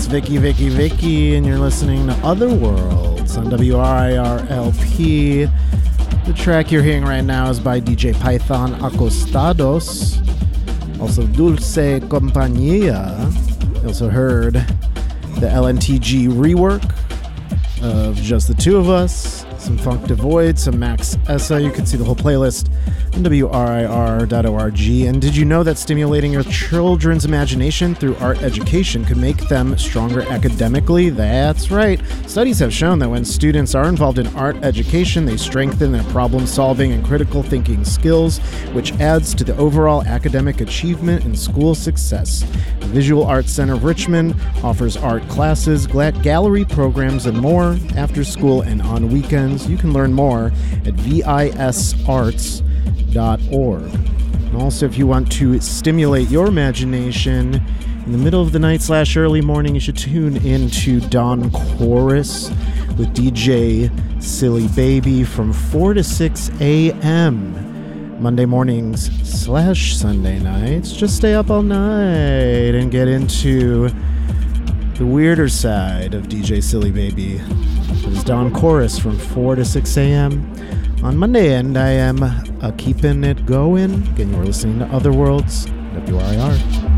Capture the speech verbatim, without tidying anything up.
It's Vicky, Vicky, Vicky, and you're listening to Other Worlds on W R I R L P. The track you're hearing right now is by D J Python Acostados, also Dulce Compañía. You also heard the L N T G rework of Just the Two of Us, some Funk Devoid, some Max Essa. You can see the whole playlist on W R I R dot org. And did you know that stimulating your children's imagination through art education could make them stronger academically? That's right. Studies have shown that when students are involved in art education, they strengthen their problem-solving and critical thinking skills, which adds to the overall academic achievement and school success. The Visual Arts Center of Richmond offers art classes, gallery programs, and more after school and on weekends. You can learn more at visarts dot org. And also, if you want to stimulate your imagination in the middle of the night slash early morning, you should tune in to Dawn Chorus with D J Silly Baby from four to six a.m. Monday mornings slash Sunday nights. Just stay up all night and get into the weirder side of D J Silly Baby. It's Dawn Chorus from four to six a.m. on Monday, and I am uh, keeping it going. Again, you're listening to Other Worlds, W R I R.